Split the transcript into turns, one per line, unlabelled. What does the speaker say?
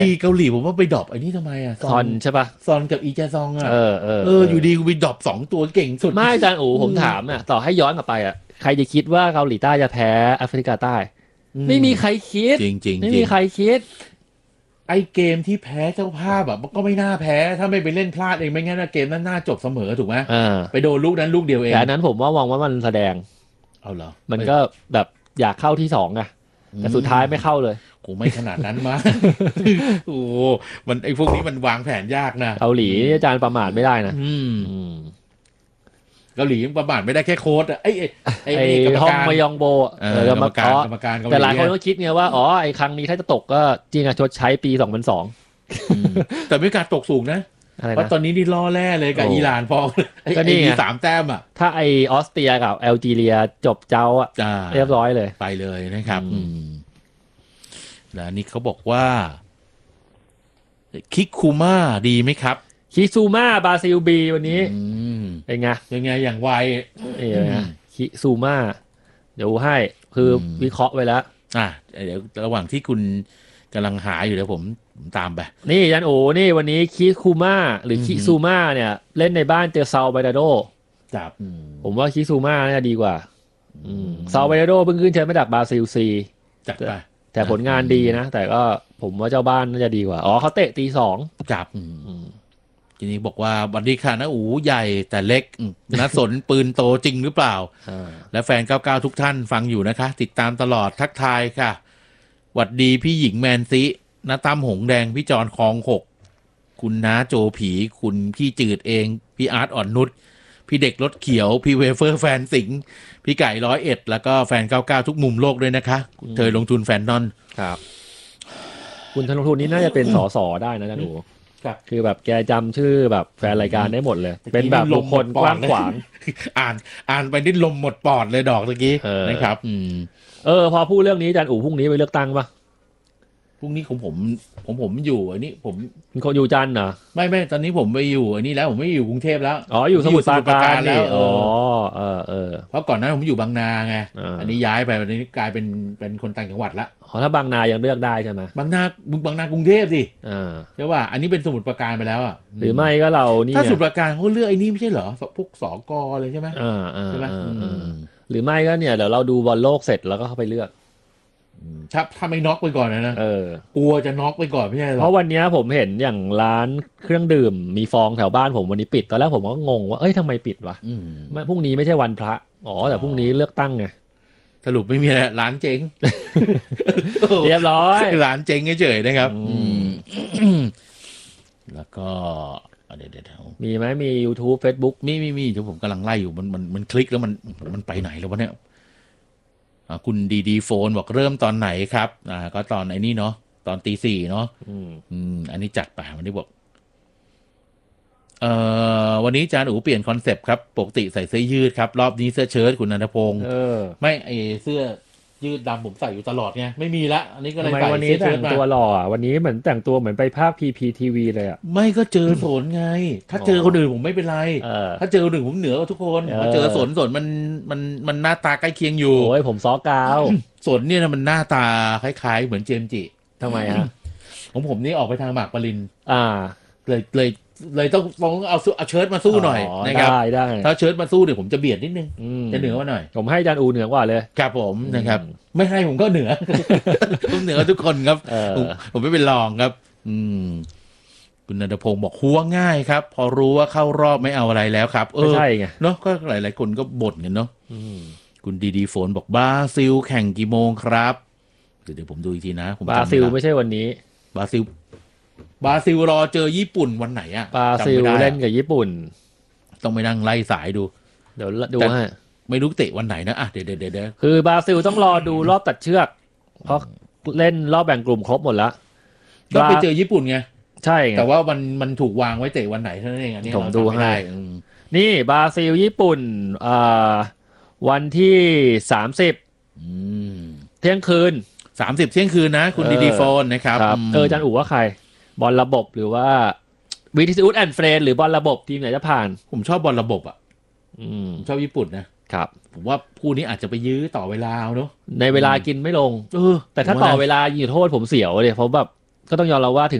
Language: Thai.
เกาหลีผมว่าไปดรอปไอ้นี่ทำไมอ่ะ
ซอนใช่ป่ะ
ซอนกับอีแจซองอ่ะอยู่ดีกูไปดรอป2ตัวเก่งสุด
ไม่อาจารย์อู๋ผมถามอ่ะต่อให้ย้อนกลับไปอ่ะใครจะคิดว่าเกาหลีใต้จะแพ้แอฟริกาใต้ไม่มีใครคิด
จริงๆ
ไม่มีใครคิด
ไอเกมที่แพ้เจ้าภาพแบบก็ไม่น่าแพ้ถ้าไม่ไปเล่นพลาดเองไม่งั้นเกมนั้นน่าจบเสมอถูกไหมไปโดนลูกนั้นลูกเดียวเอง
แต่นั้นผมว่ามองว่ามันแสดง
เอาเหรอ
มันก็แบบอยากเข้าที่2ไงแต่สุดท้ายไม่เข้าเลย
โอ้ไม่ขนาดนั้นมาโอ้มันไอพวกนี้มันวางแผนยากนะ
เกาหลีอาจารย์ประมาทไม่ได้นะ
เกาหลีประมาทไม่ได้แค่โค้ชไอ้
กรรมการมายองโบ
กรรมการ
แต่หลายคนก็คิดไงว่าอ๋อไอ้ครั้งนี้ถ้าจะตกก็จริงอะชดใช้ปี2002
แต่ไม่การตกสูงนะเพราะตอนนี้นี่ล่อแร่เลยกับอิหร่านพอไอ้3 แต้มอ่ะ
ถ้าไอออสเตรียกับแอลจีเรียจบเจ้าอ่ะเรียบร้อยเลย
ไปเลยนะครับแล้วนี่เขาบอกว่าคิคุม่าดีไหมครับ
คิซูม่าบราซิลบีวันนี้เป็นไง
อย่างไว
คิซูม่าเดี๋ยวให้คือวิเคราะห์ไว้แล้ว
เดี๋ยวระหว่างที่คุณกำลังหาอยู่เดี๋ยวผมตามไป
นี่ยันโอนี่วันนี้คิคูม่าหรือคิซูม่าเนี่ยเล่นในบ้านเจอซาลบาโด
จับ
ผมว่าคิซูม่าน่าดีกว่าซาลบาโดเพิ่งขึ้นเชิญมาจากบราซิลซี
จัดไป
แต่ผลงานดีนะแต่ก็ผมว่าเจ้าบ้านน่าจะดีกว่าอ๋อเขาเตะตี 2
จับทีนี้บอกว่าวันดีค่ะนะอูใหญ่แต่เล็กนะสนปืนโตจริงหรือเปล่าและแฟน99ทุกท่านฟังอยู่นะคะติดตามตลอดทักทายค่ะหวัดดีพี่หญิงแมนซิน้าตั้มหงแดงพี่จอนคลอง6คุณน้าโจผีคุณพี่จืดเองพี่อาร์ตอ่อนนุชพี่เด็กรถเขียวพี่เวเฟอร์แฟนสิงห์พี่ไก่101แล้วก็แฟน99ทุกมุมโลกด้วยนะคะเธอลงทุนแฟนนอน
ครับคุณธนทุนนี้น่าจะเป็นสสได้นะจ๊ะหนูคือแบบแกจำชื่อแบบแฟนรายการได้หมดเลยเป็นแบบบุคคลกว้างขวาง
อ่านไปดิ้นลมหมดปอดเลยดอกตะกี้นะครับ
พอพูดเรื่องนี้อาจารย์อู๋พรุ่งนี้ไปเลือกตั้งปะ
พรุ่งนี้ของผมอยู่อันนี้ผม
อยู่จันทร์เหรอ
ไม่ตอนนี้ผมไปอยู่อันนี้แล้วผมไม่อยู่กรุงเทพแล้ว
อยู่สมุทรปราการแล้ว
เพราะก่อนหน้าผมอยู่บางนาไงอันนี้ย้ายไปวันนี้กลายเป็นคนต่างจังหวัดละ
ถ้าบางนายังเลือกได้ใช่ไหม
บางนากรุงเทพสิใช่ว่าอันนี้เป็นสมุทรปราการไปแล้วอ่ะ
หรือไม่ก็เรานี่
ถ้าสมุทรปราการเขาเลือกไอ้นี่ไม่ใช่เหรอพวกสกเลยใช่ไหมใช่ไหม
หรือไม่ก็เนี่ยเดี๋ยวเราดูบอลโลกเสร็จแล้วก็เข้าไปเลือก
ถ้าไม่น็อกไปก่อนนะกลัวจะน็อกไปก่อนไม่ใช่หรอ
เพราะวันนี้ผมเห็นอย่างร้านเครื่องดื่มมีฟองแถวบ้านผมวันนี้ปิดตอนแรกผมก็งงว่าทำไมปิดวะพรุ่งนี้ไม่ใช่วันพระแต่พรุ่งนี้เลือกตั้งไง
สรุปไม่มีอะไรร้านเจ๊ง
เรียบร้อย
ร้านเจ๊งเฉยๆนะครับแล้วก็เดี๋ยว
มีไหมมี YouTube Facebook
มีที่ผมกำลังไล่อยู่มันคลิกแล้วมันไปไหนแล้ววะเนี่ยคุณดีโฟนบอกเริ่มตอนไหนครับก็ตอนไอ้นี่เนาะตอนตี 4เนาะอันนี้จัดไปวันนี้บอกวันนี้อาจารย์อู๋เปลี่ยนคอนเซปต์ครับปกติใส่เสื้อยืดครับรอบนี้เสื้อเชิ้ตคุณนันทพงศ์ไม่เสื้อยืดดำผมใส่อยู่ตลอดไงไม่มีละอันนี้ก็เลยใส่
วันนี้แต่งตัวหล่อวันนี้เหมือนแต่งตัวเหมือนไปภาค PPTV เลยอ่ะ
ไม่ก็เจอสนไงถ้าเจอคนอื่นผมไม่เป็นไรถ้าเจอคนอื่นผมเหนือกว่าทุกคนมาเจอสนมันหน้าตาใกล้เคียงอยู่
โอ้ยผมซ้อกาว
สนเนี่ยมันหน้าตาคล้ายๆเหมือนเจมจิ
ทำไมฮะ
ของผมนี่ออกไปทางหมากปรินเลยต้องเอาเชิ้ตมาสู้หน่อยนะครับ
ได้
ถ้าเชิ้ตมาสู้เดี๋ยวผมจะเบียดนิดนึงจะเหนือกว่าหน่อย
ผมให้อาจารย์อูเหนือกว่าเลย
ครับผมนะครับไม่ให้ผมก็เหนือผมเหนือทุกคนครับผมไม่เป็นรองครับคุณณัฐพงศ์บอกหัวง่ายครับพอรู้ว่าเข้ารอบไม่เอาอะไรแล้วครับ
ใช่ไง
เนาะก็หลายๆคนก็บ่นกันเนาะคุณดีโฟนบอกบราซิลแข่งกี่โมงครับเดี๋ยวผมดูอีกทีนะ
บราซิลไม่ใช่วันนี้
บราซิลรอเจอญี่ปุ่นวันไหนอ่ะ
บราซิลเล่นกับญี่ปุ่น
ต้องไปนั่งไล่สายดู
เดี๋ยวดูฮะ
ไม่รู้เตะวันไหนนะเดี๋ยว
คือบราซิลต้องรอดูรอบตัดเชือกเพราะเล่นรอบแบ่งกลุ่มครบหมดแล้ว
ก็ไปเจอญี่ปุ่นไง
ใช่
แต่ว่ามันถูกวางไว้เตะวันไหนเท่านั้นเองอันนี้
ผมดูให้นี่บราซิลญี่ปุ่นวันที่30เที่ยงคืน
30เที่ยงคืนนะคุณดีโฟนนะครับ
อาจารย์อู๋ว่าใครบอลระบบหรือว่าวิทิสอุดแอนด์เฟรนหรือบอลระบบทีมไหนจะผ่าน
ผมชอบบอลระบบอ่ะผมชอบญี่ปุ่นนะครับผมว่าคู่นี้อาจจะไปยื้อต่อเวลาเนาะ
ในเวลากินไม่ลงแต่ถ้าต่อเวลายิงโทษผมเสียวเลยเพราะแบบก็ต้องยอมรับว่าถึง